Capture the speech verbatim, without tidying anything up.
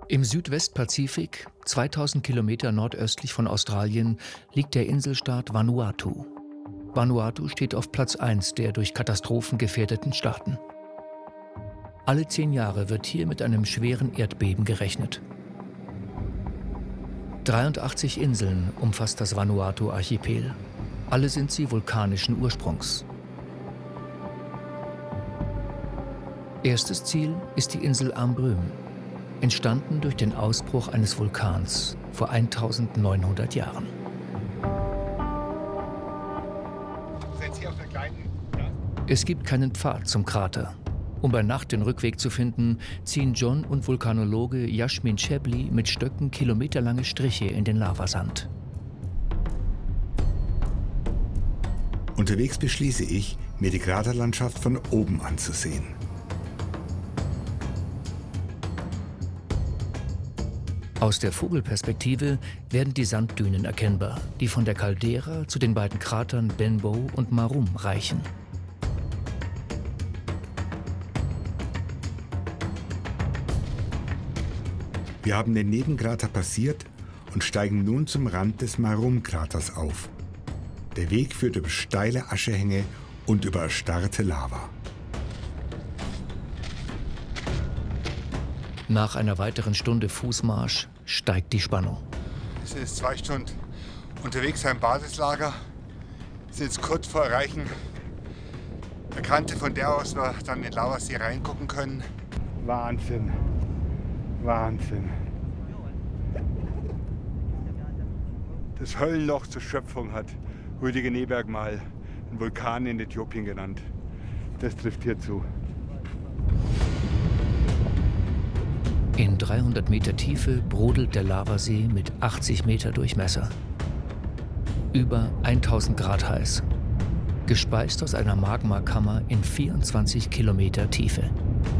Im Südwestpazifik, zweitausend Kilometer nordöstlich von Australien, liegt der Inselstaat Vanuatu. Vanuatu steht auf Platz eins der durch Katastrophen gefährdeten Staaten. Alle zehn Jahre wird hier mit einem schweren Erdbeben gerechnet. dreiundachtzig Inseln umfasst das Vanuatu-Archipel. Alle sind sie vulkanischen Ursprungs. Erstes Ziel ist die Insel Ambrym, entstanden durch den Ausbruch eines Vulkans vor eintausendneunhundert Jahren. Es gibt keinen Pfad zum Krater. Um bei Nacht den Rückweg zu finden, ziehen John und Vulkanologe Yashmin Chebli mit Stöcken kilometerlange Striche in den Lavasand. Unterwegs beschließe ich, mir die Kraterlandschaft von oben anzusehen. Aus der Vogelperspektive werden die Sanddünen erkennbar, die von der Caldera zu den beiden Kratern Benbow und Marum reichen. Wir haben den Nebenkrater passiert und steigen nun zum Rand des Marum-Kraters auf. Der Weg führt über steile Aschehänge und über erstarrte Lava. Nach einer weiteren Stunde Fußmarsch steigt die Spannung. Wir sind jetzt zwei Stunden unterwegs im Basislager. Wir sind jetzt kurz vor Erreichen der Kante, von der aus wir dann in den Lavasee reingucken können. Wahnsinn. Wahnsinn. Das Höllenloch zur Schöpfung hat Rüdiger Neberg mal einen Vulkan in Äthiopien genannt. Das trifft hier zu. In dreihundert Meter Tiefe brodelt der Lavasee mit achtzig Meter Durchmesser. Über tausend Grad heiß. Gespeist aus einer Magmakammer in vierundzwanzig Kilometer Tiefe.